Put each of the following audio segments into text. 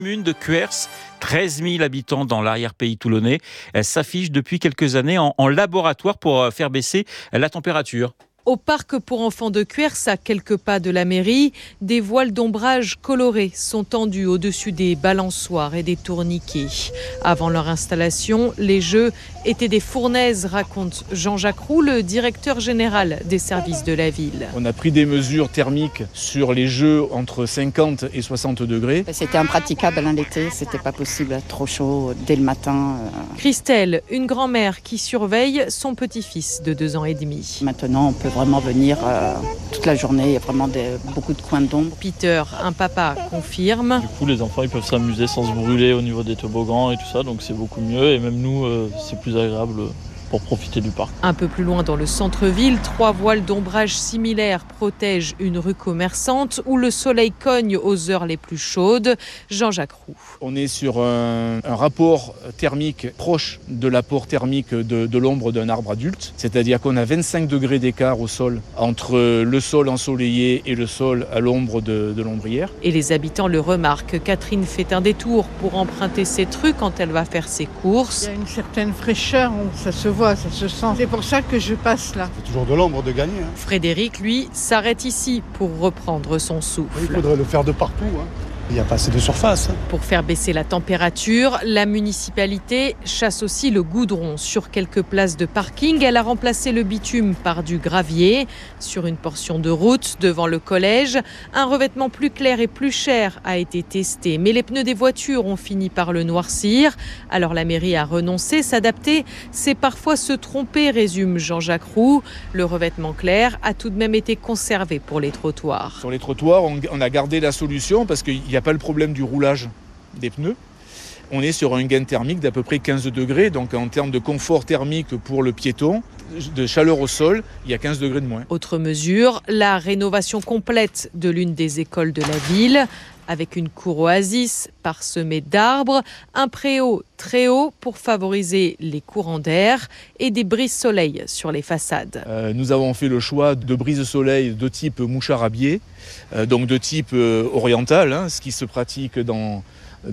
Commune de Cuers, 13 000 habitants dans l'arrière-pays toulonnais, elle s'affiche depuis quelques années en laboratoire pour faire baisser la température. Au parc pour enfants de Cuers, à quelques pas de la mairie, des voiles d'ombrage colorés sont tendus au-dessus des balançoires et des tourniquets. Avant leur installation, les jeux étaient des fournaises, raconte Jean-Jacques Roux, le directeur général des services de la ville. On a pris des mesures thermiques sur les jeux entre 50 et 60 degrés. C'était impraticable l'été, c'était pas possible, trop chaud dès le matin. Christelle, une grand-mère qui surveille son petit-fils de 2 ans et demi. Maintenant, on peut vraiment venir toute la journée, il y a vraiment beaucoup de coins d'ombre. Peter, un papa, confirme. Du coup, les enfants ils peuvent s'amuser sans se brûler au niveau des toboggans et tout ça, donc c'est beaucoup mieux. Et même nous, c'est plus agréable pour profiter du parc. Un peu plus loin dans le centre-ville, 3 voiles d'ombrage similaires protègent une rue commerçante où le soleil cogne aux heures les plus chaudes. Jean-Jacques Roux. On est sur un rapport thermique proche de l'apport thermique de l'ombre d'un arbre adulte, c'est-à-dire qu'on a 25 degrés d'écart au sol entre le sol ensoleillé et le sol à l'ombre de l'ombrière. Et les habitants le remarquent. Catherine fait un détour pour emprunter cette rue quand elle va faire ses courses. Il y a une certaine fraîcheur, ça se voit, ça se sent. C'est pour ça que je passe là. C'est toujours de l'ombre de gagner. Frédéric, lui, s'arrête ici pour reprendre son souffle. Il faudrait le faire de partout. Il n'y a pas assez de surface. Pour faire baisser la température, la municipalité chasse aussi le goudron. Sur quelques places de parking, elle a remplacé le bitume par du gravier. Sur une portion de route devant le collège, un revêtement plus clair et plus cher a été testé. Mais les pneus des voitures ont fini par le noircir. Alors la mairie a renoncé. S'adapter, c'est parfois se tromper, résume Jean-Jacques Roux. Le revêtement clair a tout de même été conservé pour les trottoirs. Sur les trottoirs, on a gardé la solution parce qu'il n'y a pas le problème du roulage des pneus. On est sur un gain thermique d'à peu près 15 degrés, donc en termes de confort thermique pour le piéton, de chaleur au sol, il y a 15 degrés de moins. Autre mesure, la rénovation complète de l'une des écoles de la ville, avec une cour oasis parsemée d'arbres, un préau très haut pour favoriser les courants d'air et des brises-soleil sur les façades. Nous avons fait le choix de brises-soleil de type mouchard à biais, donc de type oriental, ce qui se pratique dans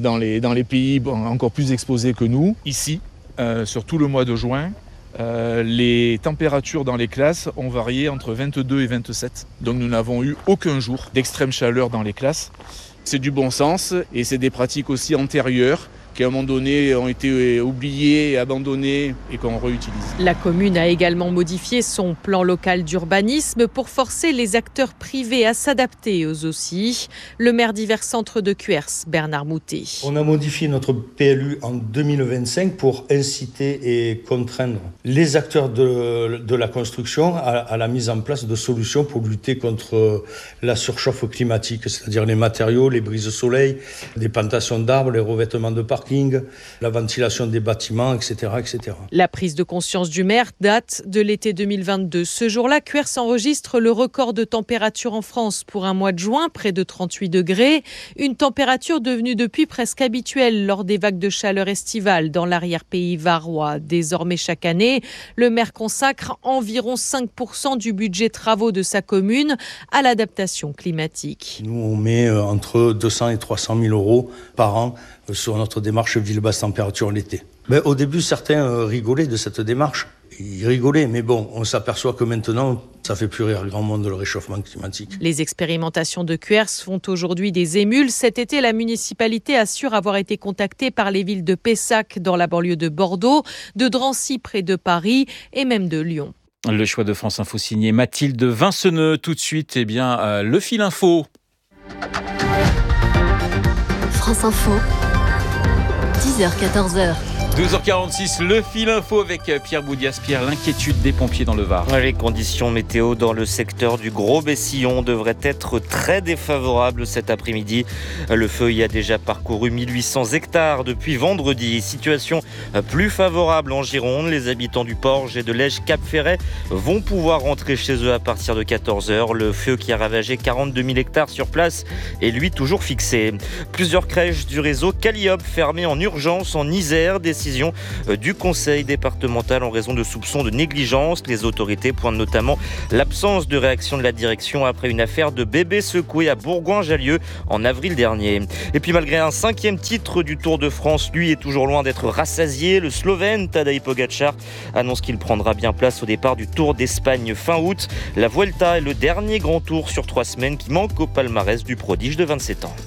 les pays encore plus exposés que nous. Ici, sur tout le mois de juin, les températures dans les classes ont varié entre 22 et 27. Donc nous n'avons eu aucun jour d'extrême chaleur dans les classes. C'est du bon sens et c'est des pratiques aussi antérieures qui à un moment donné ont été oubliées, abandonnées et qu'on réutilise. La commune a également modifié son plan local d'urbanisme pour forcer les acteurs privés à s'adapter eux aussi. Le maire d'Hiver Centre de Cuers, Bernard Moutet. On a modifié notre PLU en 2025 pour inciter et contraindre les acteurs de la construction à la mise en place de solutions pour lutter contre la surchauffe climatique, c'est-à-dire les matériaux, les brises-soleil, les plantations d'arbres, les revêtements de parking, la ventilation des bâtiments, etc., etc. La prise de conscience du maire date de l'été 2022. Ce jour-là, Cuers enregistre le record de température en France pour un mois de juin, près de 38 degrés. Une température devenue depuis presque habituelle lors des vagues de chaleur estivales dans l'arrière-pays varois. Désormais, chaque année, le maire consacre environ 5% du budget travaux de sa commune à l'adaptation climatique. Nous, on met entre 200 et 300 000 euros par an sur notre démarche ville basse température l'été. Au début, certains rigolaient de cette démarche. Ils rigolaient, mais bon, on s'aperçoit que maintenant, ça fait plus rire grand monde le réchauffement climatique. Les expérimentations de Cuers font aujourd'hui des émules. Cet été, la municipalité assure avoir été contactée par les villes de Pessac dans la banlieue de Bordeaux, de Drancy près de Paris et même de Lyon. Le choix de France Info signé Mathilde Vinceneux. Tout de suite, le fil info. France Info, 10h-14h. 12h46, le fil info avec Pierre Boudias. Pierre, l'inquiétude des pompiers dans le Var. Les conditions météo dans le secteur du Gros-Bessillon devraient être très défavorables cet après-midi. Le feu y a déjà parcouru 1800 hectares depuis vendredi. Situation plus favorable en Gironde. Les habitants du Porge et de Lège-Cap-Ferret vont pouvoir rentrer chez eux à partir de 14h. Le feu qui a ravagé 42 000 hectares sur place est lui toujours fixé. Plusieurs crèches du réseau Calliope fermées en urgence en Isère. Décision décision du conseil départemental en raison de soupçons de négligence. Les autorités pointent notamment l'absence de réaction de la direction après une affaire de bébé secoué à Bourgoin-Jallieu en avril dernier. Et puis malgré un 5e titre du Tour de France, lui est toujours loin d'être rassasié. Le Slovène Tadej Pogačar annonce qu'il prendra bien place au départ du Tour d'Espagne fin août. La Vuelta est le dernier grand tour sur 3 semaines qui manque au palmarès du prodige de 27 ans.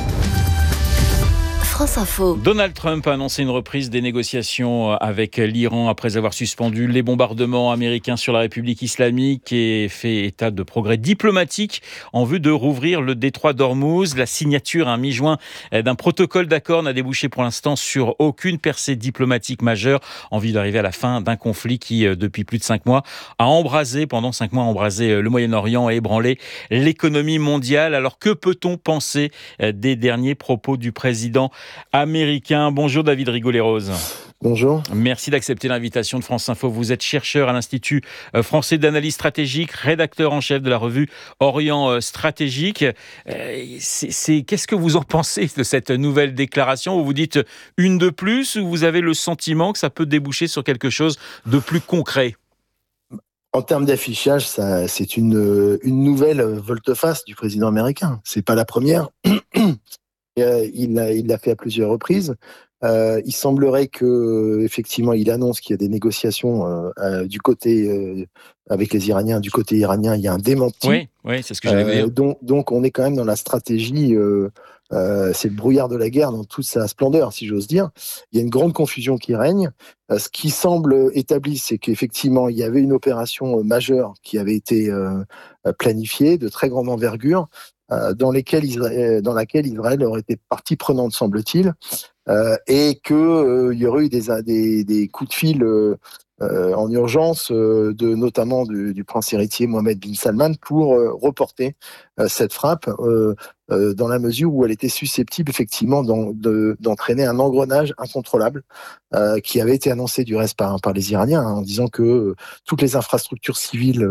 France Info. Donald Trump a annoncé une reprise des négociations avec l'Iran après avoir suspendu les bombardements américains sur la République islamique et fait état de progrès diplomatiques en vue de rouvrir le détroit d'Ormuz. La signature à mi-juin d'un protocole d'accord n'a débouché pour l'instant sur aucune percée diplomatique majeure en vue d'arriver à la fin d'un conflit qui, depuis plus de 5 mois, a embrasé le Moyen-Orient et ébranlé l'économie mondiale. Alors que peut-on penser des derniers propos du président américain? Bonjour David Rigollet-Rose. Bonjour. Merci d'accepter l'invitation de France Info. Vous êtes chercheur à l'Institut français d'analyse stratégique, rédacteur en chef de la revue Orient Stratégique. Qu'est-ce que vous en pensez de cette nouvelle déclaration? Vous vous dites une de plus ou vous avez le sentiment que ça peut déboucher sur quelque chose de plus concret? En termes d'affichage, c'est une nouvelle volte-face du président américain. C'est pas la première. Il l'a fait à plusieurs reprises. Il semblerait que, effectivement, il annonce qu'il y a des négociations du côté avec les Iraniens. Du côté iranien, il y a un démenti. Oui, c'est ce que j'allais dire. Donc, on est quand même dans la stratégie. C'est le brouillard de la guerre dans toute sa splendeur, si j'ose dire. Il y a une grande confusion qui règne. Ce qui semble établi, c'est qu'effectivement, il y avait une opération majeure qui avait été planifiée, de très grande envergure, dans laquelle Israël aurait été partie prenante, semble-t-il, et qu'il y aurait eu des coups de fil en urgence, notamment du prince héritier Mohammed bin Salman, pour reporter cette frappe, dans la mesure où elle était susceptible effectivement d'entraîner un engrenage incontrôlable qui avait été annoncé du reste par les Iraniens, en disant que toutes les infrastructures civiles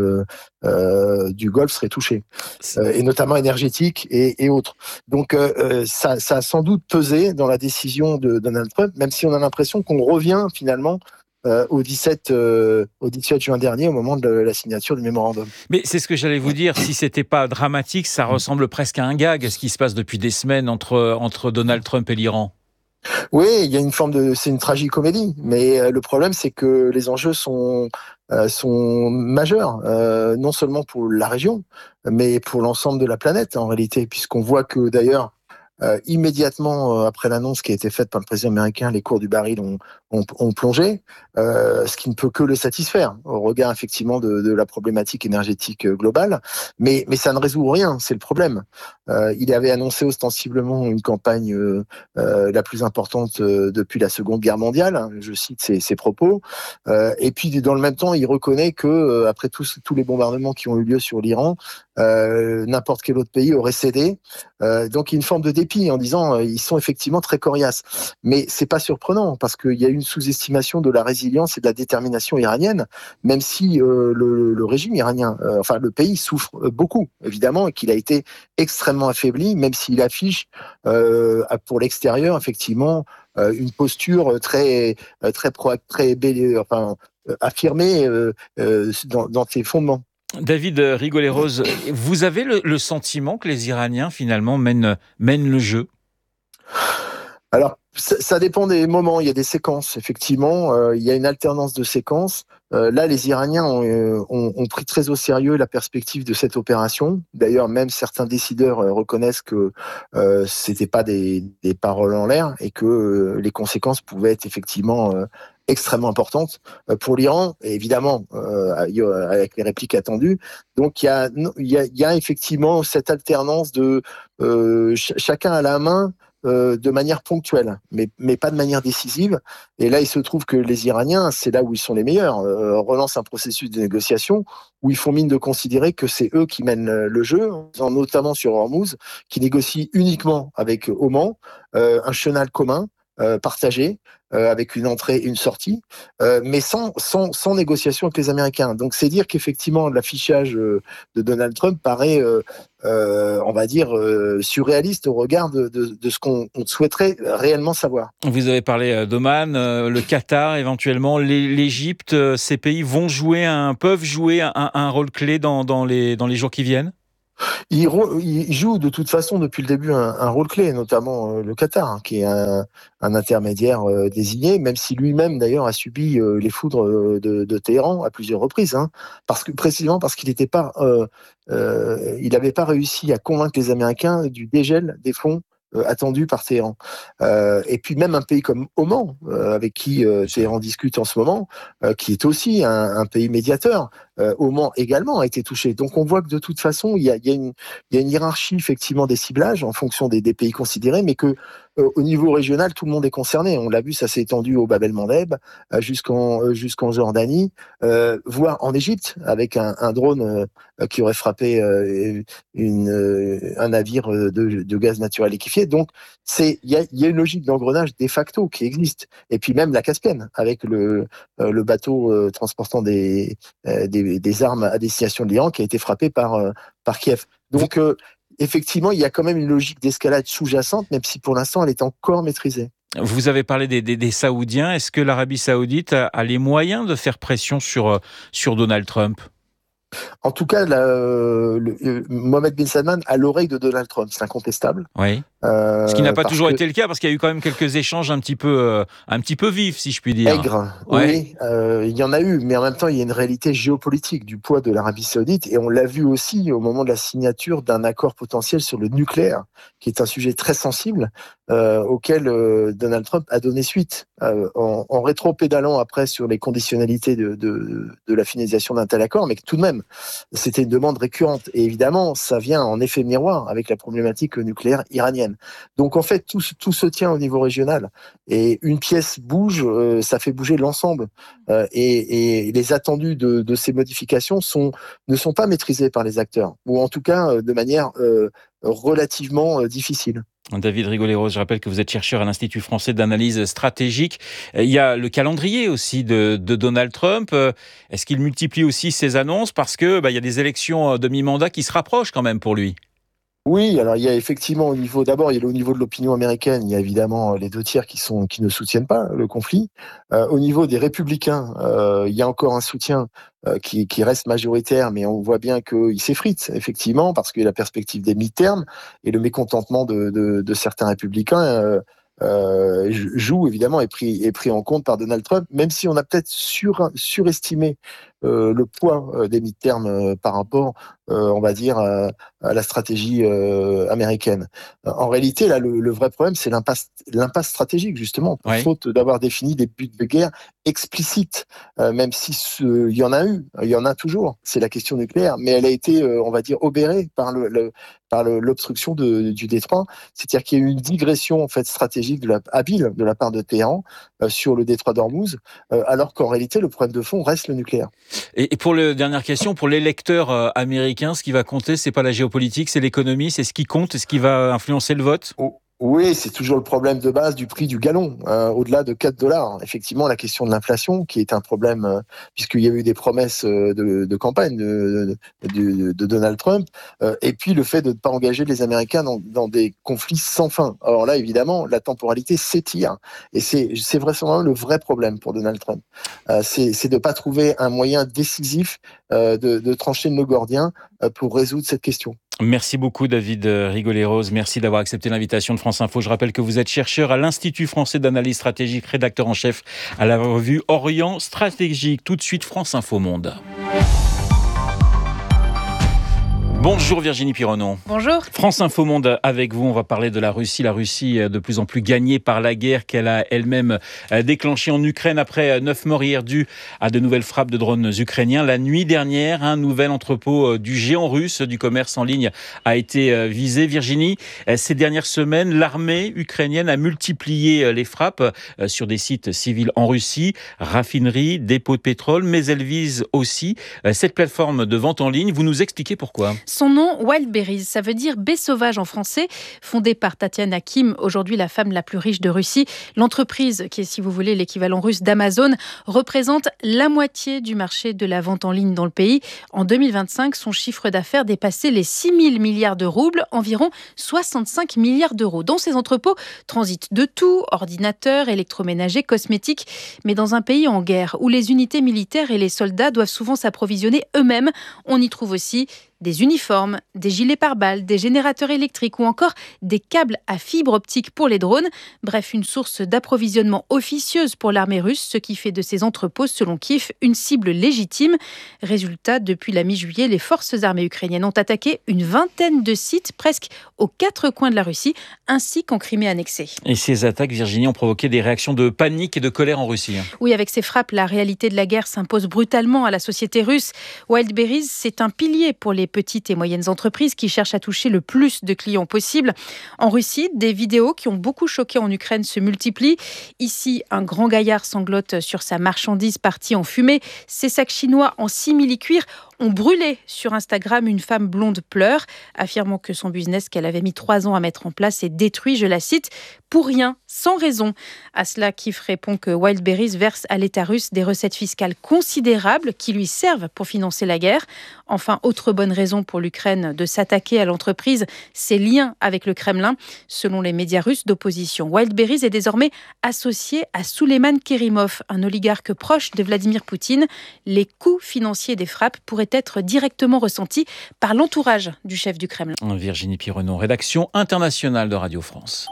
du Golfe seraient touchées, et notamment énergétiques et autres. Donc ça a sans doute pesé dans la décision de Donald Trump, même si on a l'impression qu'on revient finalement au 17 juin dernier, au moment de la signature du mémorandum. Mais c'est ce que j'allais vous dire, si c'était pas dramatique, ça ressemble presque à un gag, ce qui se passe depuis des semaines entre Donald Trump et l'Iran. Oui, il y a c'est une tragicomédie, mais le problème c'est que les enjeux sont majeurs, non seulement pour la région, mais pour l'ensemble de la planète en réalité, puisqu'on voit que d'ailleurs, immédiatement après l'annonce qui a été faite par le président américain, les cours du baril ont plongé, ce qui ne peut que le satisfaire au regard effectivement de la problématique énergétique globale, mais ça ne résout rien, c'est le problème. Il avait annoncé ostensiblement une campagne la plus importante depuis la Seconde Guerre mondiale, hein, je cite ses propos, et puis dans le même temps il reconnaît que après tous les bombardements qui ont eu lieu sur l'Iran, n'importe quel autre pays aurait cédé, donc il y a une forme de dépit en disant ils sont effectivement très coriaces, mais c'est pas surprenant parce qu'il y a une sous-estimation de la résilience et de la détermination iranienne, même si le régime iranien, le pays souffre beaucoup évidemment, et qu'il a été extrêmement affaibli, même s'il affiche pour l'extérieur effectivement une posture très affirmée dans ses fondements. David Rigollet-Rose, vous avez le sentiment que les Iraniens finalement mènent le jeu? Alors, ça dépend des moments. Il y a des séquences, effectivement. Il y a une alternance de séquences. Là, les Iraniens ont pris très au sérieux la perspective de cette opération. D'ailleurs, même certains décideurs reconnaissent que c'était pas des paroles en l'air et que les conséquences pouvaient être effectivement extrêmement importantes pour l'Iran, et évidemment avec les répliques attendues. Donc il y a effectivement cette alternance de chacun à la main, de manière ponctuelle, mais pas de manière décisive. Et là, il se trouve que les Iraniens, c'est là où ils sont les meilleurs, relancent un processus de négociation où ils font mine de considérer que c'est eux qui mènent le jeu, notamment sur Hormuz, qui négocient uniquement avec Oman, un chenal commun, partagée, avec une entrée et une sortie, mais sans négociation avec les Américains. Donc c'est dire qu'effectivement l'affichage de Donald Trump paraît, on va dire, surréaliste au regard de ce qu'on souhaiterait réellement savoir. Vous avez parlé d'Oman, le Qatar éventuellement, l'Égypte, ces pays peuvent jouer un rôle clé dans les jours qui viennent? Il joue de toute façon depuis le début un rôle clé, notamment le Qatar, qui est un intermédiaire désigné, même si lui-même d'ailleurs a subi les foudres de Téhéran à plusieurs reprises, précisément parce qu'il n'avait pas réussi à convaincre les Américains du dégel des fonds attendu par Téhéran. Et puis même un pays comme Oman, avec qui Téhéran discute en ce moment, qui est aussi un pays médiateur, Oman également a été touché. Donc on voit que de toute façon, il y a une hiérarchie effectivement des ciblages en fonction des pays considérés, mais que au niveau régional, tout le monde est concerné. On l'a vu, ça s'est étendu au Bab el-Mandeb, jusqu'en Jordanie, voire en Égypte, avec un drone qui aurait frappé un navire de gaz naturel liquéfié. Donc, il y a une logique d'engrenage de facto qui existe. Et puis même la Caspienne, avec le bateau transportant des armes à destination de l'Iran qui a été frappé par Kiev. Donc, effectivement, il y a quand même une logique d'escalade sous-jacente, même si pour l'instant, elle est encore maîtrisée. Vous avez parlé des Saoudiens. Est-ce que l'Arabie Saoudite a les moyens de faire pression sur Donald Trump ? En tout cas, Mohammed bin Salman a l'oreille de Donald Trump, c'est incontestable. Oui. Ce qui n'a pas toujours été le cas, parce qu'il y a eu quand même quelques échanges un petit peu vifs, si je puis dire. Aigre, oui. Il y en a eu, mais en même temps, il y a une réalité géopolitique du poids de l'Arabie Saoudite, et on l'a vu aussi au moment de la signature d'un accord potentiel sur le nucléaire, qui est un sujet très sensible, auquel Donald Trump a donné suite, en rétro-pédalant après sur les conditionnalités de la finalisation d'un tel accord, mais tout de même, c'était une demande récurrente. Et évidemment, ça vient en effet miroir avec la problématique nucléaire iranienne. Donc en fait, tout se tient au niveau régional. Et une pièce bouge, ça fait bouger l'ensemble. Et les attendus de ces modifications ne sont pas maîtrisés par les acteurs, ou en tout cas de manière relativement difficile. David Rigolero, je rappelle que vous êtes chercheur à l'Institut français d'analyse stratégique. Il y a le calendrier aussi de Donald Trump. Est-ce qu'il multiplie aussi ses annonces parce que il y a des élections de mi-mandat qui se rapprochent quand même pour lui? Oui, alors il y a effectivement au niveau de l'opinion américaine, il y a évidemment les 2/3 qui ne soutiennent pas le conflit. Au niveau des républicains, il y a encore un soutien qui reste majoritaire, mais on voit bien qu'il s'effrite effectivement parce qu'il y a la perspective des mi-termes et le mécontentement de certains républicains. Joue évidemment est pris en compte par Donald Trump, même si on a peut-être surestimé le poids des mi-termes par rapport, on va dire, à la stratégie américaine. En réalité, là, le vrai problème, c'est l'impasse stratégique, justement, pour faute d'avoir défini des buts de guerre explicites, même si il y en a toujours. C'est la question nucléaire, mais elle a été, on va dire, obérée par l'obstruction du détroit, c'est-à-dire qu'il y a eu une digression en fait stratégique habile de la part de Téhéran sur le détroit d'Ormuz, alors qu'en réalité le problème de fond reste le nucléaire. Et pour dernière question, pour l'électeur américain, ce qui va compter, c'est pas la géopolitique, c'est l'économie, c'est ce qui compte, c'est ce qui va influencer le vote? Oui, c'est toujours le problème de base du prix du gallon, au-delà de $4. Effectivement, la question de l'inflation, qui est un problème, puisqu'il y a eu des promesses de campagne de Donald Trump, et puis le fait de ne pas engager les Américains dans des conflits sans fin. Alors là, évidemment, la temporalité s'étire, et c'est vraiment le vrai problème pour Donald Trump. C'est de ne pas trouver un moyen décisif de trancher le nœud gordien pour résoudre cette question. Merci beaucoup David Rigoleros, merci d'avoir accepté l'invitation de France Info. Je rappelle que vous êtes chercheur à l'Institut français d'analyse stratégique, rédacteur en chef à la revue Orient Stratégique. Tout de suite France Info Monde. Bonjour Virginie Pironneau. Bonjour. France Info Monde avec vous, on va parler de la Russie. La Russie de plus en plus gagnée par la guerre qu'elle a elle-même déclenchée en Ukraine après 9 morts hier dues à de nouvelles frappes de drones ukrainiens. La nuit dernière, un nouvel entrepôt du géant russe du commerce en ligne a été visé. Virginie, ces dernières semaines, l'armée ukrainienne a multiplié les frappes sur des sites civils en Russie, raffineries, dépôts de pétrole, mais elle vise aussi cette plateforme de vente en ligne. Vous nous expliquez pourquoi ? Son nom, Wildberries, ça veut dire baie sauvage en français, fondée par Tatiana Kim, aujourd'hui la femme la plus riche de Russie. L'entreprise, qui est, si vous voulez, l'équivalent russe d'Amazon, représente la moitié du marché de la vente en ligne dans le pays. En 2025, son chiffre d'affaires dépassait les 6 000 milliards de roubles, environ 65 milliards d'euros. Dans ces entrepôts transitent de tout, ordinateurs, électroménagers, cosmétiques, mais dans un pays en guerre où les unités militaires et les soldats doivent souvent s'approvisionner eux-mêmes, on y trouve aussi des uniformes, des gilets pare-balles, des générateurs électriques ou encore des câbles à fibre optique pour les drones. Bref, une source d'approvisionnement officieuse pour l'armée russe, ce qui fait de ces entrepôts, selon Kiev, une cible légitime. Résultat, depuis la mi-juillet, les forces armées ukrainiennes ont attaqué une vingtaine de sites, presque aux 4 coins de la Russie, ainsi qu'en Crimée annexée. Et ces attaques, Virginie, ont provoqué des réactions de panique et de colère en Russie. Oui, avec ces frappes, la réalité de la guerre s'impose brutalement à la société russe. Wildberries, c'est un pilier pour les petites et moyennes entreprises qui cherchent à toucher le plus de clients possible. En Russie, des vidéos qui ont beaucoup choqué en Ukraine se multiplient. Ici, un grand gaillard sanglote sur sa marchandise partie en fumée. Ses sacs chinois en simili-cuir ont brûlé. Sur Instagram, une femme blonde pleure, affirmant que son business qu'elle avait mis 3 ans à mettre en place est détruit, je la cite, pour rien, sans raison. À cela, Kiev répond que Wildberries verse à l'État russe des recettes fiscales considérables qui lui servent pour financer la guerre. Enfin, autre bonne raison pour l'Ukraine de s'attaquer à l'entreprise, ses liens avec le Kremlin. Selon les médias russes d'opposition, Wildberries est désormais associé à Souleiman Kerimov, un oligarque proche de Vladimir Poutine. Les coûts financiers des frappes pourraient être directement ressentis par l'entourage du chef du Kremlin. Virginie Pironneau, rédaction internationale de Radio France.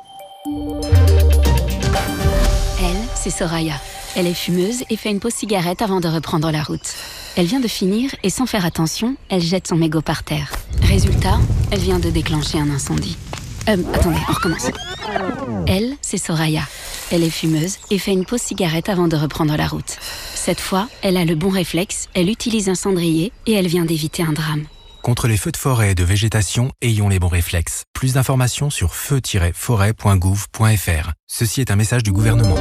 Elle, c'est Soraya. Elle est fumeuse et fait une pause cigarette avant de reprendre la route. Elle vient de finir et sans faire attention, elle jette son mégot par terre. Résultat, elle vient de déclencher un incendie. Attendez, on recommence. Elle, c'est Soraya. Elle est fumeuse et fait une pause cigarette avant de reprendre la route. Cette fois, elle a le bon réflexe, elle utilise un cendrier et elle vient d'éviter un drame. Contre les feux de forêt et de végétation, ayons les bons réflexes. Plus d'informations sur feu-forêt.gouv.fr. Ceci est un message du gouvernement.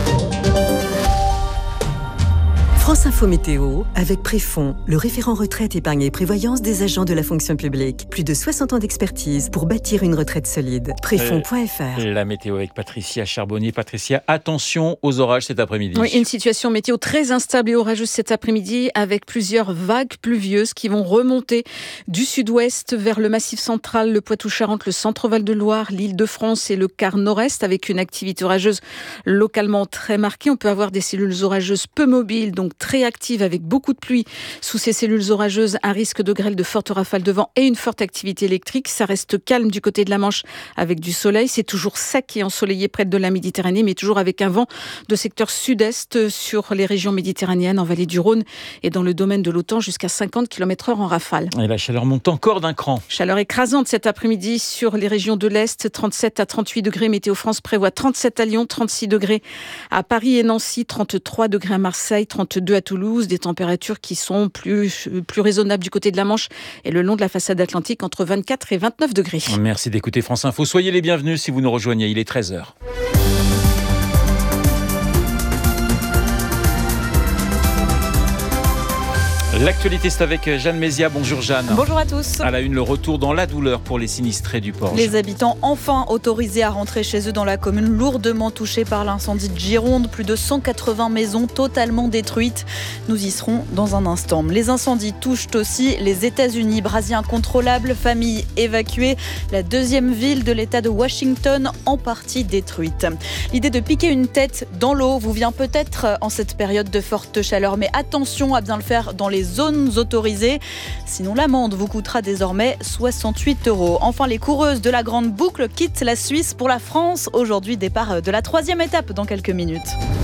France Info Météo, avec Préfond, le référent retraite, épargne et prévoyance des agents de la fonction publique. Plus de 60 ans d'expertise pour bâtir une retraite solide. Préfond.fr. La météo avec Patricia Charbonnier. Patricia, attention aux orages cet après-midi. Oui, une situation météo très instable et orageuse cet après-midi, avec plusieurs vagues pluvieuses qui vont remonter du sud-ouest vers le Massif central, le Poitou-Charentes, le centre-Val de Loire, l'Île-de-France et le quart nord-est, avec une activité orageuse localement très marquée. On peut avoir des cellules orageuses peu mobiles, donc très active avec beaucoup de pluie. Sous ces cellules orageuses, un risque de grêle, de fortes rafales de vent et une forte activité électrique. Ça reste calme du côté de la Manche avec du soleil. C'est toujours sec et ensoleillé près de la Méditerranée, mais toujours avec un vent de secteur sud-est sur les régions méditerranéennes, en vallée du Rhône et dans le domaine de l'OTAN, jusqu'à 50 km/h en rafale. Et la chaleur monte encore d'un cran. Chaleur écrasante cet après-midi sur les régions de l'Est, 37 à 38 degrés. Météo France prévoit 37 à Lyon, 36 degrés à Paris et Nancy, 33 degrés à Marseille, 32 à Toulouse, des températures qui sont plus raisonnables du côté de la Manche et le long de la façade atlantique, entre 24 et 29 degrés. Merci d'écouter France Info. Soyez les bienvenus si vous nous rejoignez. Il est 13h. L'actualité, c'est avec Jeanne Mézia. Bonjour Jeanne. Bonjour à tous. À la une, le retour dans la douleur pour les sinistrés du Porge. Les habitants enfin autorisés à rentrer chez eux dans la commune lourdement touchée par l'incendie de Gironde. Plus de 180 maisons totalement détruites. Nous y serons dans un instant. Les incendies touchent aussi les États-Unis. Brasier incontrôlable, familles évacuées. La deuxième ville de l'État de Washington en partie détruite. L'idée de piquer une tête dans l'eau vous vient peut-être en cette période de forte chaleur. Mais attention à bien le faire dans les zones autorisées. Sinon, l'amende vous coûtera désormais 68 €. Enfin, les coureuses de la Grande Boucle quittent la Suisse pour la France. Aujourd'hui, départ de la 3e étape dans quelques minutes.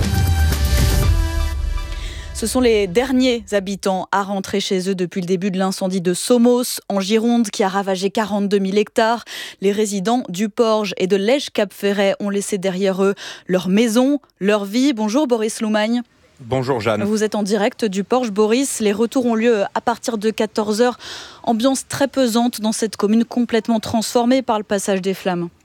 Ce sont les derniers habitants à rentrer chez eux depuis le début de l'incendie de Somos, en Gironde, qui a ravagé 42 000 hectares. Les résidents du Porge et de Lège-Cap-Ferret ont laissé derrière eux leur maison, leur vie. Bonjour Boris Loumagne. Bonjour Jeanne. Vous êtes en direct du Porge, Boris. Les retours ont lieu à partir de 14h. Ambiance très pesante dans cette commune complètement transformée par le passage des flammes.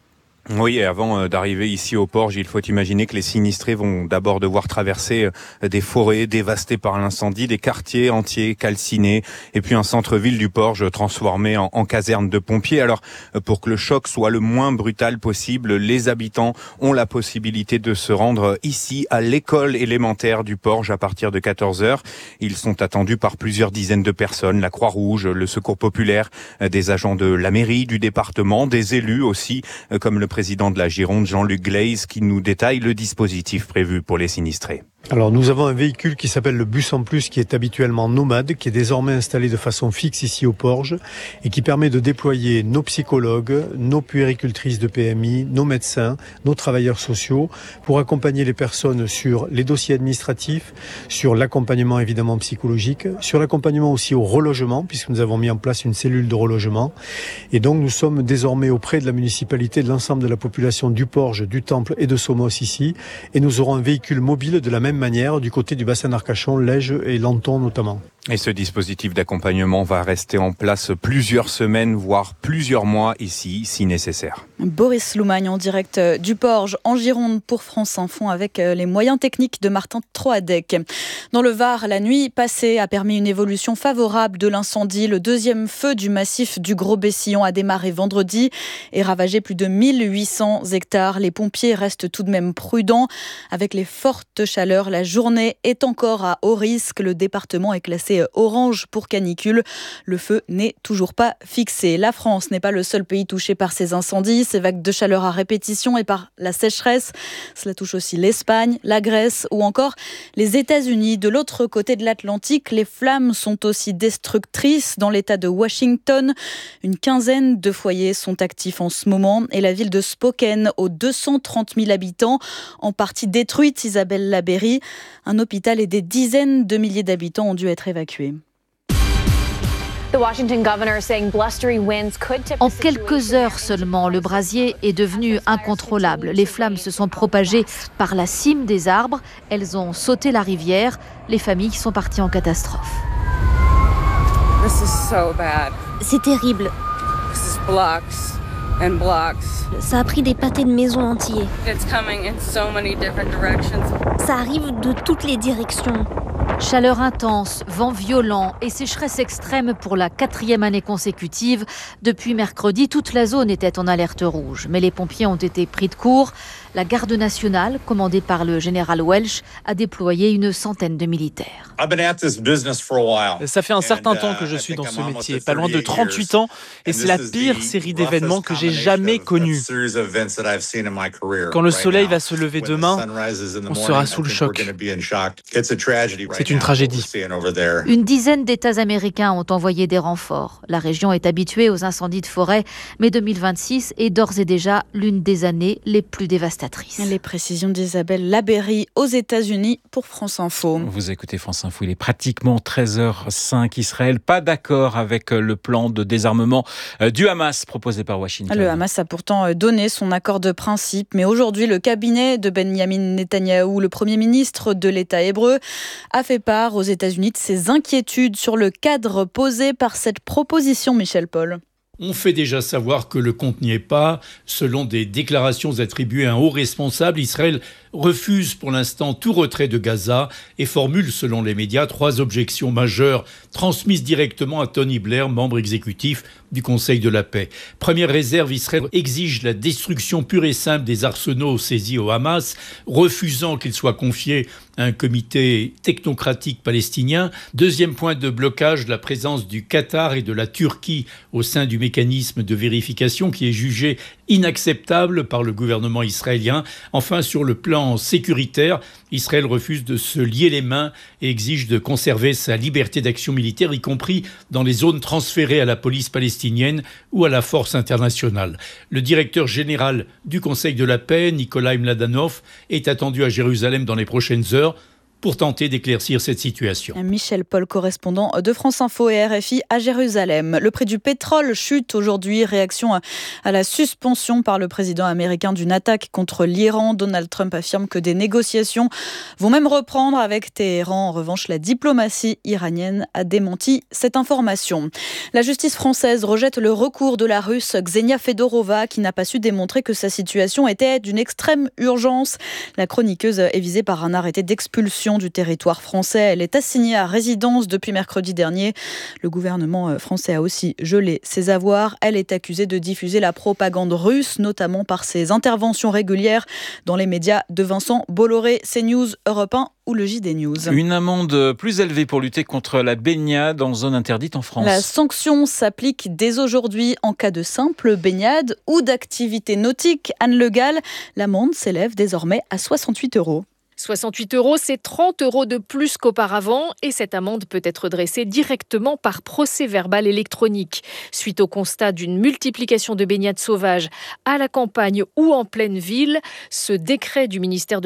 Oui, et avant d'arriver ici au Porge, il faut imaginer que les sinistrés vont d'abord devoir traverser des forêts dévastées par l'incendie, des quartiers entiers calcinés, et puis un centre-ville du Porge transformé en caserne de pompiers. Alors, pour que le choc soit le moins brutal possible, les habitants ont la possibilité de se rendre ici à l'école élémentaire du Porge à partir de 14h. Ils sont attendus par plusieurs dizaines de personnes, la Croix-Rouge, le Secours populaire, des agents de la mairie, du département, des élus aussi, comme le président de la Gironde, Jean-Luc Glaise, qui nous détaille le dispositif prévu pour les sinistrés. Alors nous avons un véhicule qui s'appelle le bus en plus, qui est habituellement nomade, qui est désormais installé de façon fixe ici au Porge et qui permet de déployer nos psychologues, nos puéricultrices de PMI, nos médecins, nos travailleurs sociaux pour accompagner les personnes sur les dossiers administratifs, sur l'accompagnement évidemment psychologique, sur l'accompagnement aussi au relogement, puisque nous avons mis en place une cellule de relogement. Et donc nous sommes désormais auprès de la municipalité, de l'ensemble de la population du Porge, du Temple et de Somos ici, et nous aurons un véhicule mobile de la même manière du côté du bassin d'Arcachon, Lège et Lanton notamment. Et ce dispositif d'accompagnement va rester en place plusieurs semaines, voire plusieurs mois ici, si nécessaire. Boris Loumagne en direct du Porge, en Gironde pour France Info avec les moyens techniques de Martin Troadec. Dans le Var, la nuit passée a permis une évolution favorable de l'incendie. Le deuxième feu du massif du Gros-Bessillon a démarré vendredi et ravagé plus de 1800 hectares. Les pompiers restent tout de même prudents. Avec les fortes chaleurs, la journée est encore à haut risque. Le département est classé orange pour canicule. Le feu n'est toujours pas fixé. La France n'est pas le seul pays touché par ces incendies, ces vagues de chaleur à répétition et par la sécheresse. Cela touche aussi l'Espagne, la Grèce ou encore les États-Unis. De l'autre côté de l'Atlantique, les flammes sont aussi destructrices dans l'État de Washington. Une quinzaine de foyers sont actifs en ce moment et la ville de Spokane, aux 230 000 habitants, en partie détruite, Isabelle Labéry. Un hôpital et des dizaines de milliers d'habitants ont dû être évacués. En quelques heures seulement, le brasier est devenu incontrôlable. Les flammes se sont propagées par la cime des arbres. Elles ont sauté la rivière. Les familles sont parties en catastrophe. C'est terrible. Ça a pris des pâtés de maisons entiers. Ça arrive de toutes les directions. Chaleur intense, vent violent et sécheresse extrême pour la 4e année consécutive. Depuis mercredi, toute la zone était en alerte rouge. Mais les pompiers ont été pris de court. La garde nationale, commandée par le général Welch, a déployé une centaine de militaires. Ça fait un certain temps que je suis dans ce métier, pas loin de 38 ans, et c'est la pire série d'événements que j'ai jamais connue. Quand le soleil va se lever demain, on sera sous le choc. C'est une tragédie. Une dizaine d'États américains ont envoyé des renforts. La région est habituée aux incendies de forêt, mais 2026 est d'ores et déjà l'une des années les plus dévastatrices. Les précisions d'Isabelle Labéry aux États-Unis pour France Info. Vous écoutez France Info, il est pratiquement 13h05. Israël, pas d'accord avec le plan de désarmement du Hamas proposé par Washington. Le Hamas a pourtant donné son accord de principe, mais aujourd'hui, le cabinet de Benyamin Netanyahou, le Premier ministre de l'État hébreu, a fait part aux États-Unis de ses inquiétudes sur le cadre posé par cette proposition, Michel Paul. On fait déjà savoir que le compte n'y est pas. Selon des déclarations attribuées à un haut responsable, Israël refuse pour l'instant tout retrait de Gaza et formule, selon les médias, 3 objections majeures transmises directement à Tony Blair, membre exécutif du Conseil de la paix. Première réserve, Israël exige la destruction pure et simple des arsenaux saisis au Hamas, refusant qu'ils soient confiés à un comité technocratique palestinien. Deuxième point de blocage, la présence du Qatar et de la Turquie au sein du mécanisme de vérification qui est jugé inacceptable par le gouvernement israélien. Enfin, sur le plan sécuritaire, Israël refuse de se lier les mains et exige de conserver sa liberté d'action militaire, y compris dans les zones transférées à la police palestinienne ou à la force internationale. Le directeur général du Conseil de la paix, Nikolai Mladenov, est attendu à Jérusalem dans les prochaines heures pour tenter d'éclaircir cette situation. Michel Paul, correspondant de France Info et RFI à Jérusalem. Le prix du pétrole chute aujourd'hui. Réaction à la suspension par le président américain d'une attaque contre l'Iran. Donald Trump affirme que des négociations vont même reprendre avec Téhéran. En revanche, la diplomatie iranienne a démenti cette information. La justice française rejette le recours de la Russe Ksenia Fedorova qui n'a pas su démontrer que sa situation était d'une extrême urgence. La chroniqueuse est visée par un arrêté d'expulsion du territoire français. Elle est assignée à résidence depuis mercredi dernier. Le gouvernement français a aussi gelé ses avoirs. Elle est accusée de diffuser la propagande russe, notamment par ses interventions régulières dans les médias de Vincent Bolloré, CNews, Europe 1 ou le JD News. Une amende plus élevée pour lutter contre la baignade en zone interdite en France. La sanction s'applique dès aujourd'hui en cas de simple baignade ou d'activité nautique. Anne Le Gall, l'amende s'élève désormais à 68 €. 68 €, c'est 30 € de plus qu'auparavant et cette amende peut être dressée directement par procès-verbal électronique. Suite au constat d'une multiplication de baignades sauvages à la campagne ou en pleine ville, ce décret du ministère de